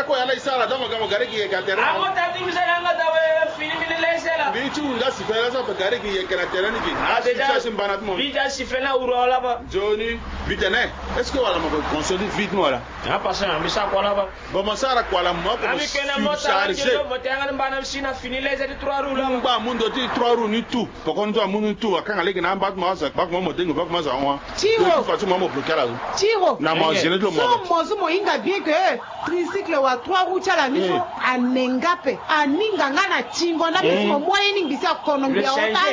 ko yala isala dama gamo gare ki ka terrain amo tati misala nga dawe fini mini lesela bi tu nga sifela sa gare ki ka terrain ki situation banat mo bija sifela urola ba joni bitene est-ce que wala mo console vite mo wala parce que mi sa ko la ba bo mo sara ko la mo ko ami kena mo ta mo tanga mbana sina fini lesela 3 roues la ba mundo ti 3 roues ni tout pour qu'on doit mundo tout akanga leki na mbat mo sa ba mo dengo ba mo sa on Tiro fa tu mo bloquer là Tiro na mo gene do mo so mo inga bien que tricycle wa 3 roues chala miso anengape aninga ngana chingo na miso mo yini bisa kono bia ota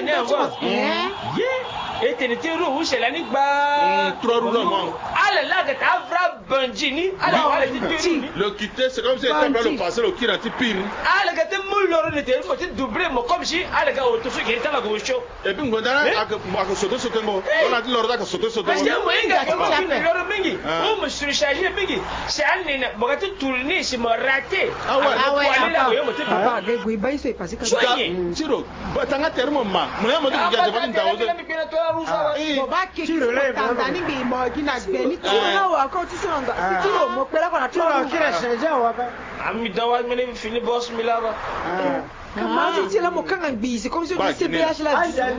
et tu n'étais où c'est la nique ba 3 roues mo allez là que ta vra banjini allez le quitter c'est comme si était le passer le qui ranti pire allez que te mouloro ne te faut te doubler mo comme si allez gars auto qui est à la gauche et puis ngondana ak sauter ngo on a dit l'ordre ka sauter parce que moi inga ko loro mingi o me surcharger mingi c'est année bogati tourner c'est me raté papa gwe ba iso parce que Tiro batanga termo ma mona mo diga jaba ndawo Boba ke Tanzania bi mo kina beni tuna wa ko ti songa tiro mo pela ko na tiro kira changer wa ba ami dawa mene fini boss milaba comment tu la mo kanga bi c'est comme si on CPH là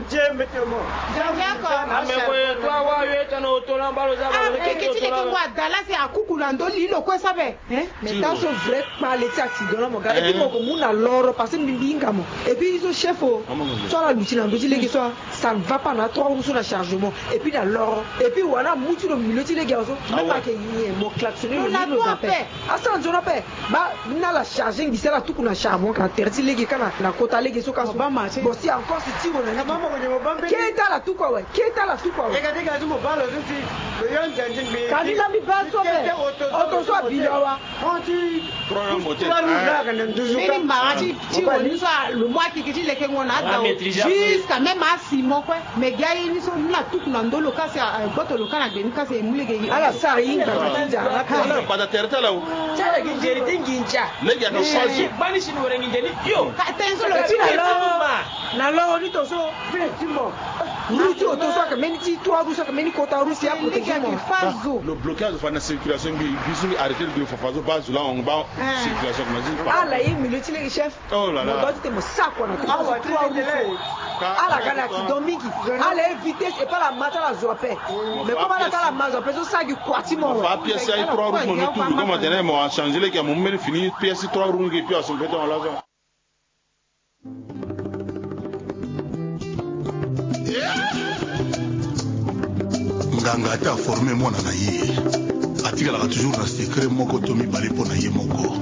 toi wa yeta no to na balo za ba ke ti le ko dala c'est akukula ndo lilo ko sabe mais dans ce vrai parler ça accident mo ga et puis mo ko muna loro parce que mbinga mo et puis ils sont chef o so la lutina ndo ti le ke so ça ne va pas na 3 roues sur le chargement et puis dans l'or et puis voilà mutu no milieu ti le ga so même pas que mo klaxonner le no appel asa on appel ba na la charger ngi sera tout kuna charbon ka terti le ke kana na kota le ke so ka so bon si encore si ti wona mama ko mo bambe keta la tout quoi ouais keta la tout quoi ouais ga mo balo ti le yon janjin bi kanila mi ba so be auto so bilawa on ti problème moteur mini marati ti woni so le mois qui le ke ngona da jusqu'à même à Simon quoi mais gars ils sont là tout na ndolo ka c'est boto lo kana geni ka c'est mulege ala sa yinga ala pada terta la tala ginjeri dingincha le ga no fazi bani shin wore nginjeli yo ka tenso lo ti na lo ni to so effectivement Ruti auto so ka meni ti 3 roues so ka meni kota Russie a protéger mon fazo le blocage de la circulation bi bisu arrêter de fazo ba zula on ba circulation comme ça ala ye milieu ti le chef oh là là mo doit te mo sakwa na 3 roues ala kana ki domiki ala vitesse et pas la mata la zoapé mais comment la la mazoapé so sa gi kwati mo va pièce ay 3 roues mo tout comme tenez mo changer les qui mo meri fini pièce 3 roues qui puis à son béton là ça nganga ata formé mwana na ye atikalaka toujours na secret moko to mibale mpo na ye moko